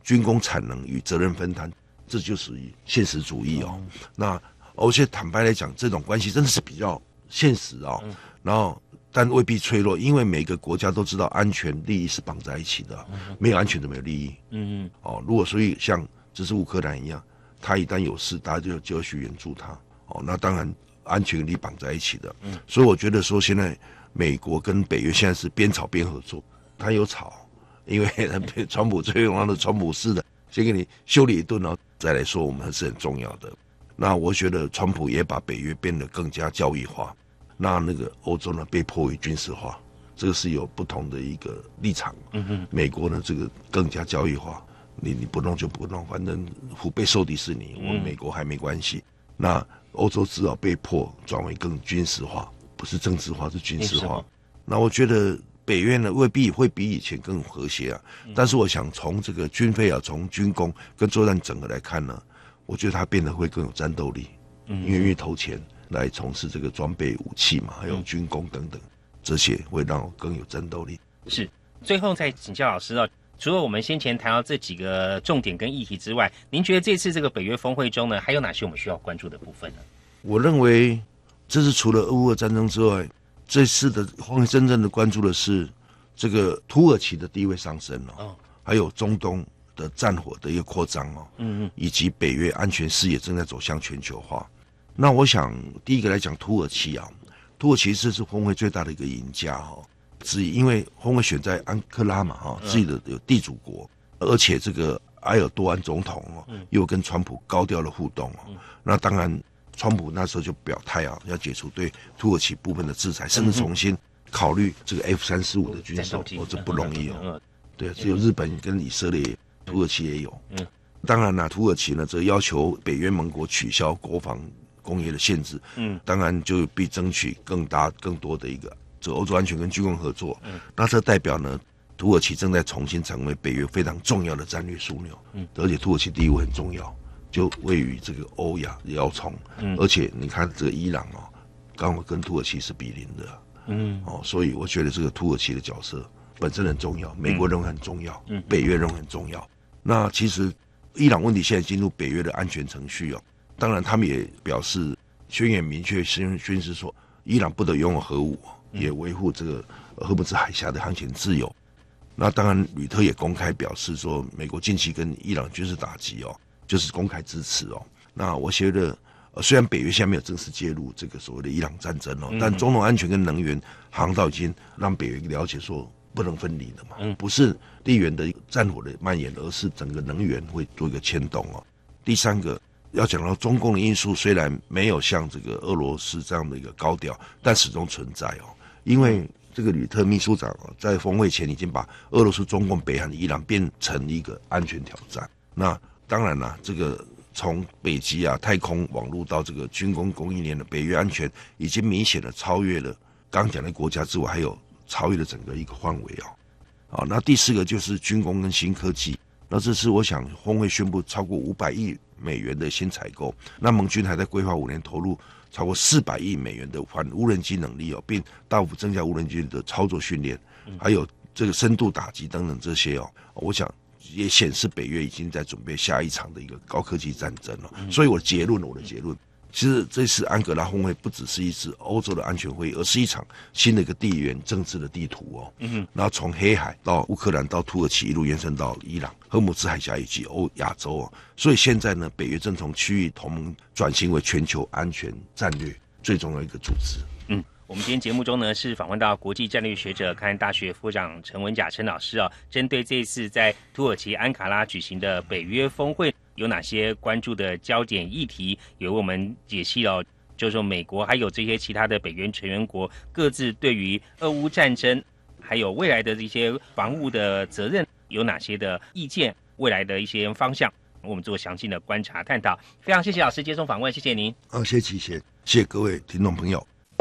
军工产能与责任分摊，这就属于现实主义哦。那而且坦白来讲，这种关系真的是比较现实哦。然后但未必脆弱，因为每个国家都知道安全利益是绑在一起的，没有安全就没有利益。如果所以像这是乌克兰一样，他一旦有事，大家就要去援助他。那当然安全利益绑在一起的。所以我觉得说现在美国跟北约现在是边吵边合作，他有吵，因为川普最重要的川普式的，先给你修理一顿，然后再来说我们是很重要的。那我觉得川普也把北约变得更加教义化，那个欧洲呢被迫于军事化，这个是有不同的一个立场。美国呢这个更加教义化，你不弄就不弄，反正腹背受敌是你，我们美国还没关系。那欧洲只好被迫转为更军事化，不是政治化，是军事化。那我觉得北约呢未必会比以前更和谐啊，但是我想从这个军费啊，从军工跟作战整个来看呢，我觉得它变得会更有战斗力，因为投钱来从事这个装备武器嘛，还有军工等等，这些会让我更有战斗力。 是，最后再请教老师哦，除了我们先前谈到这几个重点跟议题之外，您觉得这次这个北约峰会中呢，还有哪些我们需要关注的部分呢？ 我认为这是除了俄乌战争之外，这次的峰会真正的关注的是这个土耳其的地位上升还有中东的战火的一个扩张以及北约安全视野正在走向全球化。那我想第一个来讲土耳其这是峰会最大的一个赢家之一，因为峰会选在安克拉嘛自己的有地主国，而且这个埃尔多安总统又跟川普高调的互动那当然川普那时候就表态要解除对土耳其部分的制裁，甚至重新考虑这个 F-35的军售这不容易对，只有日本跟以色列，土耳其也有当然土耳其呢则要求北约盟国取消国防工业的限制当然就必争取更多的一个这欧洲安全跟军工合作那这代表呢土耳其正在重新成为北约非常重要的战略枢纽而且土耳其地位很重要，就位于这个欧亚摇冲而且你看这个伊朗刚好跟土耳其是比邻的所以我觉得这个土耳其的角色本身很重要，美国认为很重要北约认为很重要。那其实伊朗问题现在进入北约的安全程序当然他们也表示宣言明确宣示说伊朗不得拥有核武也维护这个荷姆兹海峡的航行自由。那当然吕特也公开表示说美国近期跟伊朗军事打击就是公开支持那我觉得虽然北约现在没有正式介入这个所谓的伊朗战争但中东安全跟能源航道已经让北约了解说不能分离的嘛不是地缘的战火的蔓延，而是整个能源会做一个牵动第三个要讲到中共的因素，虽然没有像这个俄罗斯这样的一个高调，但始终存在因为这个吕特秘书长在峰会前已经把俄罗斯、中共、北韩、伊朗变成一个安全挑战。那当然了，这个从北极太空网络到这个军工供应链的北约安全，已经明显的超越了刚讲的国家之外，还有超越了整个一个范围那第四个就是军工跟新科技。那这次我想峰会宣布超过500亿美元的新采购，那盟军还在规划5年投入超过400亿美元的反无人机能力并大幅增加无人机的操作训练，还有这个深度打击等等这些我想也显示北约已经在准备下一场的一个高科技战争所以我的结论其实这次安哥拉峰会不只是一次欧洲的安全会议，而是一场新的一个地缘政治的地图然后从黑海到乌克兰到土耳其一路延伸到伊朗、荷姆兹海峡以及亚洲所以现在呢，北约正从区域同盟转型为全球安全战略最重要一个组织。 我们今天节目中呢，是访问到国际战略学者、康安大学副长陈文甲陈老师针对这一次在土耳其安卡拉举行的北约峰会有哪些关注的焦点议题，也为我们解析就是说美国还有这些其他的北约成员国各自对于俄乌战争还有未来的一些防务的责任有哪些的意见，未来的一些方向，我们做详细的观察探讨。非常谢谢老师接受访问，谢谢您。 谢谢各位听众朋友。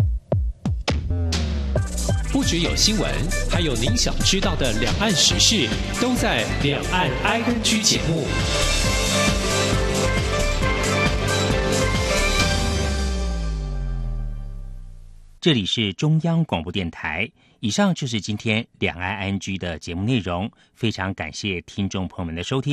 不只有新闻，还有您想知道的两岸时事，都在《两岸 ING》节目。 这里是中央广播电台，以上就是今天《两岸 ING》的节目内容。非常感谢听众朋友们的收听。